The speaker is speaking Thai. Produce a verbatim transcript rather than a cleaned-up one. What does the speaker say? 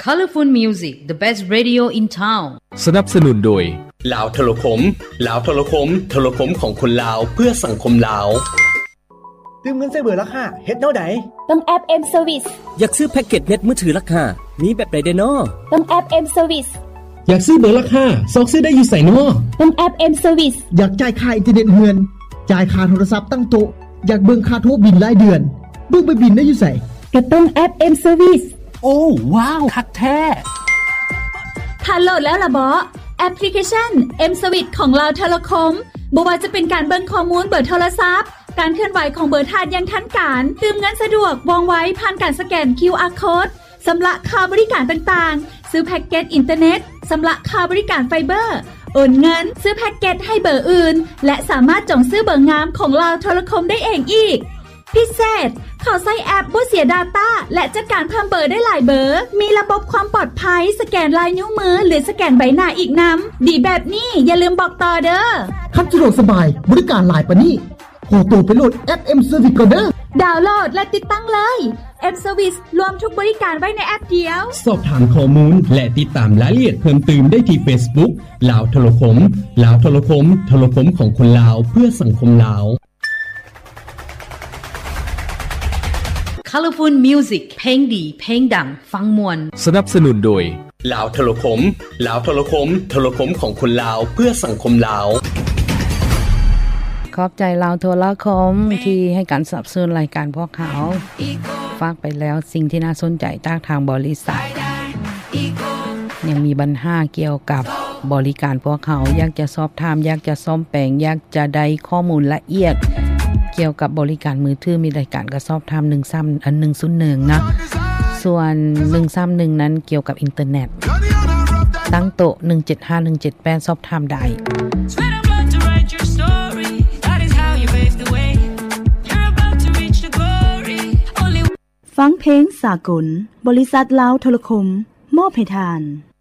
Colorful Music the best radio in town สนับสนุนโดยลาวโทรคมลาวโทรคมโทรคมของคนลาวเพื่อสังคมลาวตื่มเงินใส่เบอร์ราคาเฮ็ดแนวใดต้องแอป M Service อยากซื้อแพ็คเกจเน็ตมือถือราคามีแบบใดเด้อน้อต้องแอป M Service อยากซื้อเบอร์ราคาซอกซื้อได้อยู่ไสน้อต้องแอป M Service อยากจ่ายค่าอินเทอร์เน็ตเฮือนจ่ายค่าโทรศัพท์ตั้งโต๊ะอยากเบิ่งค่าโทรบิลรายเดือนเบิ่งไปบิลได้อยู่ไสก็ต้องแอป M Service โอ้ว้าวคักแท้ถ้าโหลดแล้วล่ะบ่แอปพลิเคชัน M Service ของลาวโทรคมบ่ว่าจะเป็นการเบิ่งข้อมูลเบอร์โทรศัพท์การเคลื่อนไหวของเบอร์ธาตุอย่างทันการตื่มเงินสะดวกว่องไวผ่านการสแกน คิว อาร์ Code สำหรับค่าบริการต่างๆซื้อแพ็คเกจอินเทอร์เน็ตสำหรับค่าบริการไฟเบอร์โอนเงินซื้อแพ็คเกจให้เบอร์อื่นและสามารถจองซื้อเบอร์งามของลาวโทรคมได้เองอีกพิเศษเขาใช้แอปบ่เสีย data และจัดการเพิ่มเบอร์ได้หลายเบอร์มีระบบความปลอดภัยสแกนลายนิ้วมือหรือสแกนใบหน้าอีกนำดีแบบนี้อย่าลืมบอกต่อเด้อคันสะดวกสบายบริการหลายปานนี้ขอตัวไปโหลดแอป M Service ก่อนเด้อดาวน์โหลดและติดตั้งเลย M Service รวมทุกบริการไว้ในแอปเดียวสอบถามข้อมูลและติดตามรายละเอียดเพิ่มเติมได้ที่ Facebook ลาวโทรคมลาวโทรคมโทรคมของคนลาวเพื่อสังคมลาว Colorful Music เพลงดีเพลงดังฟังม่วนสนับสนุนโดยลาวโทรคมลาวโทรคมโทรคมของคนลาวเพื่อสังคมลาวขอบใจลาวโทรคมที่ให้การสนับสนุนรายการพวกเขาฝากไปแล้วสิ่งที่น่าสนใจจากทางบริษัทยังมีปัญหาเกี่ยวกับบริการพวกเขาอยากจะสอบถามอยากจะซ่อมแปลงอยากจะได้ข้อมูลละเอียดเกี่ยวกับบริการมือถือมีรายการก็สอบถามหนึ่งสามอันหนึ่งศูนย์หนึ่งนะส่วนหนึ่งสามหนึ่งนั้นเกี่ยวกับอินเทอร์เน็ตตั้งโต๊ะหนึ่งเจ็ดห้า หนึ่งเจ็ดแปดสอบถามได้ฟังเพลงสากลบริษัทลาวโทรคมมอบให้ทาน